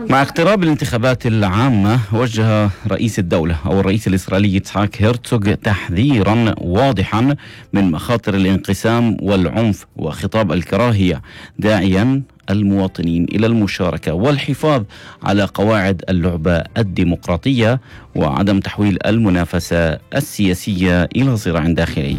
مع اقتراب الانتخابات العامة وجه رئيس الدولة أو الرئيس الإسرائيلي يتسحاق هرتزوغ تحذيرا واضحا من مخاطر الانقسام والعنف وخطاب الكراهية، داعيا المواطنين إلى المشاركة والحفاظ على قواعد اللعبة الديمقراطية وعدم تحويل المنافسة السياسية إلى صراع داخلي.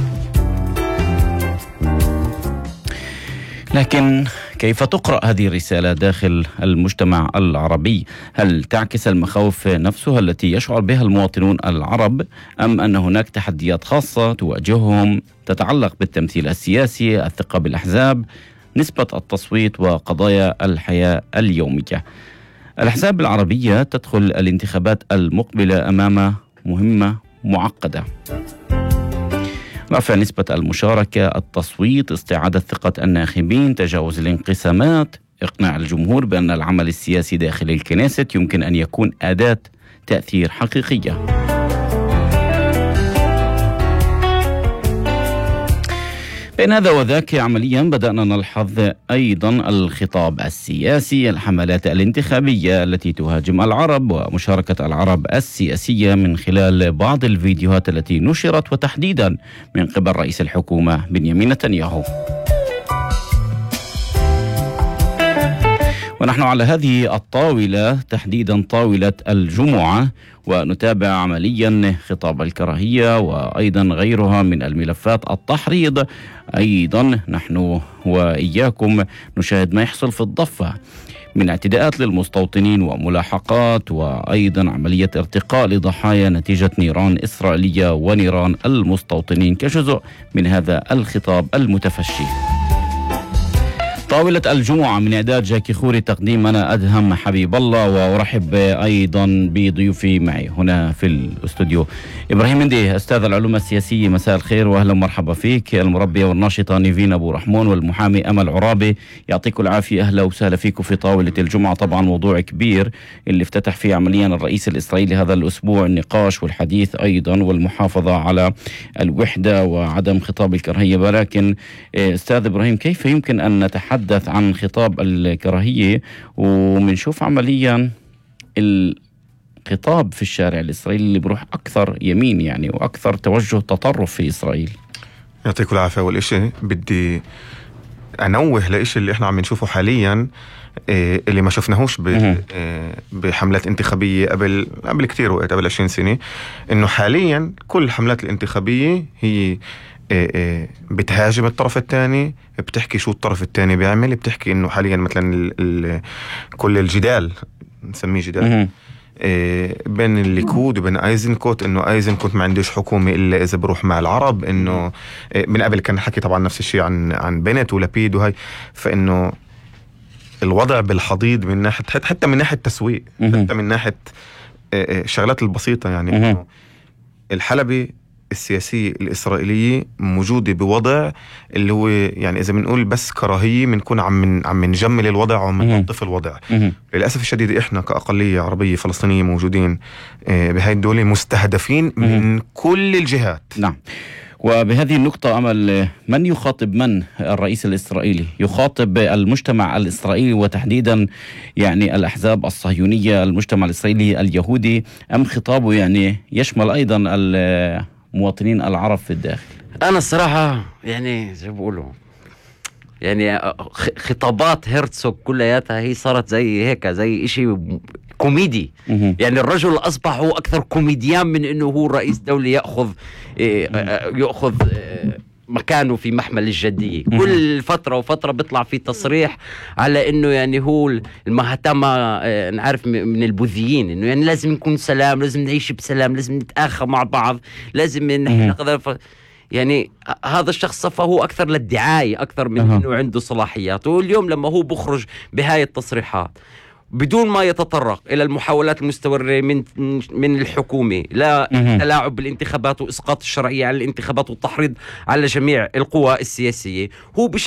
لكن كيف تقرأ هذه الرسالة داخل المجتمع العربي؟ هل تعكس المخاوف نفسها التي يشعر بها المواطنون العرب، أم أن هناك تحديات خاصة تواجههم تتعلق بالتمثيل السياسي، الثقة بالأحزاب، نسبة التصويت وقضايا الحياة اليومية؟ الأحزاب العربية تدخل الانتخابات المقبلة أمام مهمة معقدة: رفع نسبة المشاركة، التصويت، استعادة ثقة الناخبين، تجاوز الانقسامات، إقناع الجمهور بأن العمل السياسي داخل الكنيسة يمكن أن يكون أداة تأثير حقيقية. بين هذا وذاك عمليا بدأنا نلحظ أيضا الخطاب السياسي، الحملات الانتخابية التي تهاجم العرب ومشاركة العرب السياسية من خلال بعض الفيديوهات التي نشرت، وتحديدا من قبل رئيس الحكومة بنيامين نتنياهو. ونحن على هذه الطاولة، تحديدا طاولة الجمعة، ونتابع عمليا خطاب الكراهية وأيضا غيرها من الملفات، التحريض. أيضا نحن وإياكم نشاهد ما يحصل في الضفة من اعتداءات للمستوطنين وملاحقات، وأيضا عملية ارتقاء لضحايا نتيجة نيران إسرائيلية ونيران المستوطنين كجزء من هذا الخطاب المتفشي. طاولة الجمعة من إعداد جاكي خوري، تقديم أنا أدهم حبيب الله، وأرحب أيضا بضيوفي معي هنا في الاستوديو: إبراهيم مندي أستاذ العلوم السياسية، مساء الخير وأهلا ومرحبا فيك. المربية والناشطة نيفين أبو رحمون، والمحامي أمل عرابي، يعطيكم العافية، أهلا وسهلا فيكم في طاولة الجمعة. طبعا موضوع كبير اللي افتتح فيه عمليا الرئيس الإسرائيلي هذا الأسبوع، النقاش والحديث أيضا والمحافظة على الوحدة وعدم خطاب الكراهية. ولكن أستاذ إبراهيم، كيف يمكن أن نتحدث عن خطاب الكراهية ومنشوف عمليا الخطاب في الشارع الإسرائيلي اللي بروح أكثر يمين يعني وأكثر توجه تطرف في إسرائيل؟ يعطيكم العافية. والإشي بدي أنوه لإشي اللي إحنا عم نشوفه حاليا، اللي ما شفناهوش بحملات انتخابية قبل كتير وقت، قبل 20 سنة، إنه حاليا كل الحملات الانتخابية هي بتهاجم الطرف الثاني، بتحكي شو الطرف الثاني بيعمل، بتحكي انه حاليا مثلا كل الجدال نسميه جدال بين الليكود وبين ايزنكوت، انه ايزنكوت ما عندوش حكومة الا اذا بروح مع العرب، انه من قبل كان حكي طبعا نفس الشيء عن بنت ولبيد وهي، فانه الوضع بالحضيض من ناحية، حتى من ناحية تسويق، حتى من ناحية الشغلات البسيطة، يعني انه الحلبة السياسية الإسرائيلية موجودة بوضع اللي هو يعني إذا بنقول بس كراهية بنكون عم نجمل الوضع وعم نلطف الوضع. للأسف الشديد إحنا كأقلية عربية فلسطينية موجودين بهاي الدولة، مستهدفين من كل الجهات. نعم. وبهذه النقطة أمل، من يخاطب من؟ الرئيس الإسرائيلي يخاطب المجتمع الإسرائيلي وتحديدا يعني الأحزاب الصهيونية، المجتمع الإسرائيلي اليهودي، أم خطابه يعني يشمل أيضا المواطنين العرب في الداخل؟ أنا الصراحة يعني زي بقولوا يعني خطابات هرتزوغ كلياتها هي صارت زي هيك، زي إشي كوميدي. يعني الرجل أصبح هو أكثر كوميديان من إنه هو رئيس دولة يأخذ مكانه في محمل الجدية. كل فترة وفترة بيطلع في تصريح على إنه يعني هو المهتمة، نعرف من البوذيين، إنه يعني لازم نكون سلام، لازم نعيش بسلام، لازم نتآخى مع بعض، لازم نحن يعني هذا الشخص صفى هو أكثر للدعاية أكثر من إنه عنده صلاحيات. واليوم لما هو بخرج بهاي التصريحات بدون ما يتطرق إلى المحاولات المستمرة من الحكومة لا تلاعب بالانتخابات وإسقاط الشرعية على الانتخابات والتحريض على جميع القوى السياسية، هو